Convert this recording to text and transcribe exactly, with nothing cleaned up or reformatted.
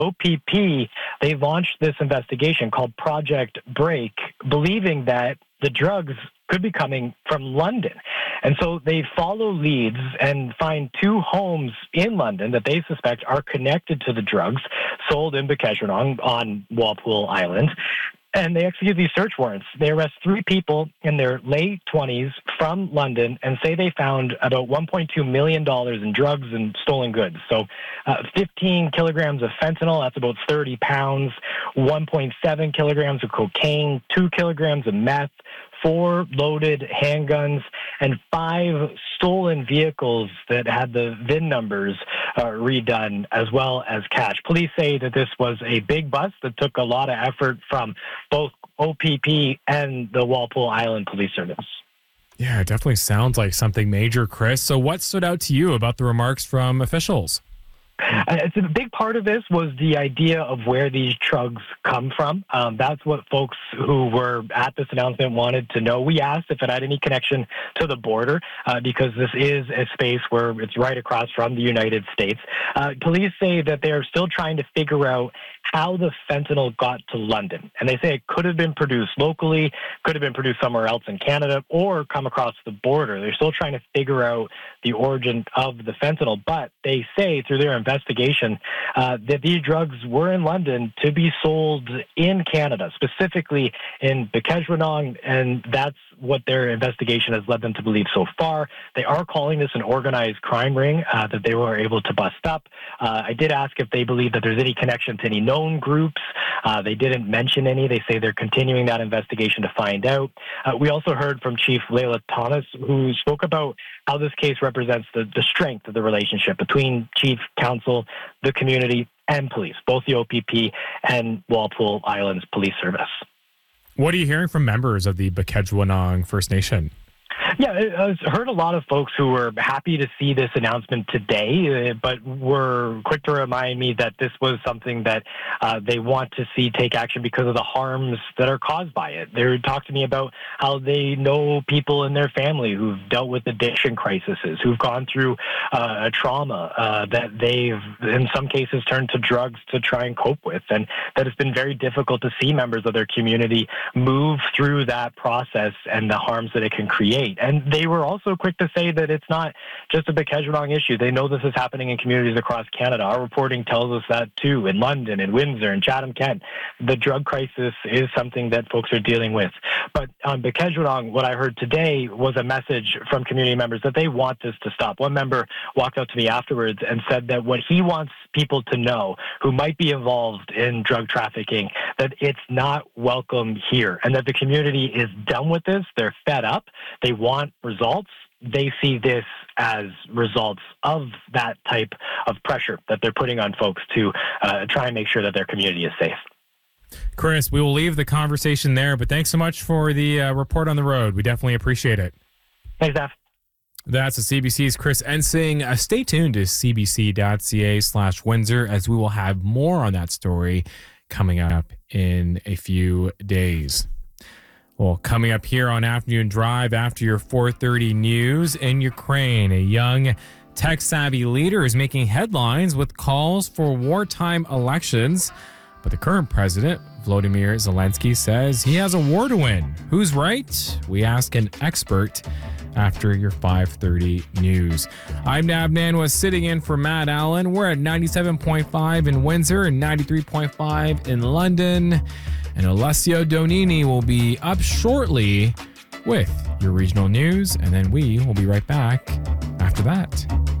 O P P, they launched this investigation called Project Break, believing that the drugs could be coming from London. And so they follow leads and find two homes in London that they suspect are connected to the drugs sold in Bikeshwanong on Walpole Island. And they execute these search warrants. They arrest three people in their late twenties from London and say they found about one point two million dollars in drugs and stolen goods. So uh, fifteen kilograms of fentanyl, that's about thirty pounds, one point seven kilograms of cocaine, two kilograms of meth, four loaded handguns, and five stolen vehicles that had the V I N numbers uh, redone, as well as cash. Police say that this was a big bust that took a lot of effort from both O P P and the Walpole Island Police Service. Yeah, it definitely sounds like something major, Chris. So what stood out to you about the remarks from officials? Uh, it's a big part of this was the idea of where these drugs come from. Um, that's what folks who were at this announcement wanted to know. We asked if it had any connection to the border uh, because this is a space where it's right across from the United States. Uh, police say that they're still trying to figure out how the fentanyl got to London. And they say it could have been produced locally, could have been produced somewhere else in Canada, or come across the border. They're still trying to figure out the origin of the fentanyl. But they say through their investigation uh, that these drugs were in London to be sold in Canada, specifically in Bikeshwanong, and that's what their investigation has led them to believe so far. They are calling this an organized crime ring uh, that they were able to bust up. Uh, I did ask if they believe that there's any connection to any known groups. Uh, they didn't mention any. They say they're continuing that investigation to find out. Uh, we also heard from Chief Leila Thomas, who spoke about how this case represents the, the strength of the relationship between Chief Counsel, the community, and police, both the O P P and Walpole Islands Police Service. What are you hearing from members of the Bikeshwanong First Nation? Yeah, I heard a lot of folks who were happy to see this announcement today, but were quick to remind me that this was something that uh, they want to see take action because of the harms that are caused by it. They talked to me about how they know people in their family who've dealt with addiction crises, who've gone through uh, a trauma uh, that they've, in some cases, turned to drugs to try and cope with, and that it's been very difficult to see members of their community move through that process and the harms that it can create. And they were also quick to say that it's not just a Bikeshwanong issue. They know this is happening in communities across Canada. Our reporting tells us that too, in London, in Windsor, in Chatham-Kent. The drug crisis is something that folks are dealing with. But on Bikeshwanong, what I heard today was a message from community members that they want this to stop. One member walked out to me afterwards and said that what he wants people to know who might be involved in drug trafficking, that it's not welcome here, and that the community is done with this. They're fed up. They want results. They see this as results of that type of pressure that they're putting on folks to uh, try and make sure that their community is safe. Chris, we will leave the conversation there, but thanks so much for the uh, report on the road. We definitely appreciate it. Thanks, Daph. That's the C B C's Chris Ensing. Uh, stay tuned to cbc.ca slash Windsor as we will have more on that story coming up in a few days. Well, coming up here on Afternoon Drive after your four thirty news, in Ukraine, a young tech-savvy leader is making headlines with calls for wartime elections. But the current president, Volodymyr Zelensky, says he has a war to win. Who's right? We ask an expert after your five thirty news. I'm Nab Nanwa, sitting in for Matt Allen. We're at ninety-seven point five in Windsor and ninety-three point five in London. And Alessio Donini will be up shortly with your regional news, and then we will be right back after that.